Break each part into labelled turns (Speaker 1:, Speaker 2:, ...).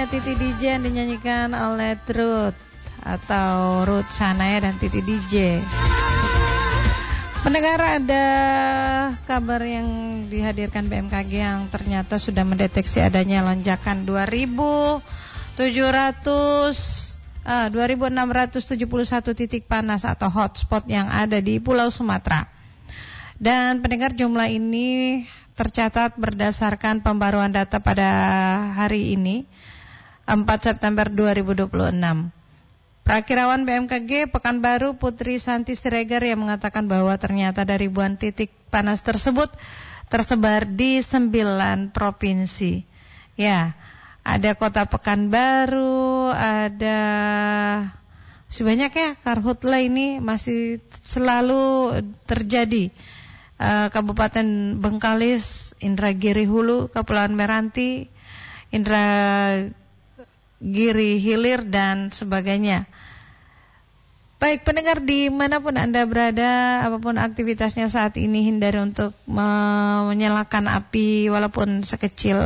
Speaker 1: Titi DJ yang dinyanyikan oleh Truth atau Ruth Sanaya dan Titi DJ. Pendengar, ada kabar yang dihadirkan BMKG yang ternyata sudah mendeteksi adanya lonjakan 2.671 titik panas atau hotspot yang ada di Pulau Sumatera. Dan pendengar, jumlah ini tercatat berdasarkan pembaruan data pada hari ini 4 September 2026. Prakirawan BMKG Pekanbaru Putri Santi Siregar yang mengatakan bahwa ternyata dari ribuan titik panas tersebut tersebar di 9 provinsi. Ya, ada Kota Pekanbaru, ada sebanyak ya, karhutla ini masih selalu terjadi. Kabupaten Bengkalis, Indragiri Hulu, Kepulauan Meranti, Indragiri Hilir dan sebagainya. Baik pendengar, dimanapun Anda berada, apapun aktivitasnya saat ini, hindari untuk menyalakan api walaupun sekecil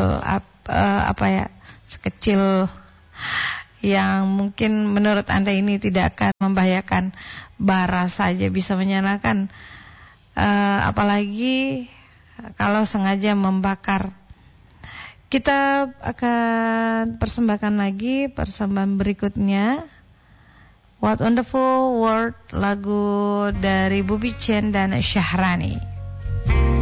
Speaker 1: sekecil yang mungkin menurut Anda ini tidak akan membahayakan. Bara saja bisa menyalakan, apalagi kalau sengaja membakar. Kita akan persembahkan lagi persembahan berikutnya, What Wonderful World, lagu dari Bubi Chen dan Syahrani.